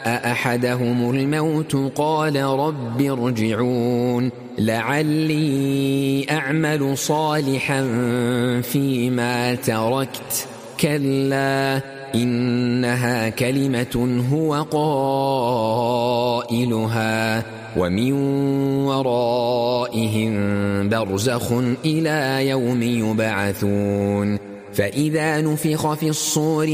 أحدهم الموت قال رب ارجعون لعلي أعمل صالحا فيما تركت كلا إنها كلمة هو قائلها ومن ورائهم برزخ إلى يوم يبعثون فإذا نفخ في الصور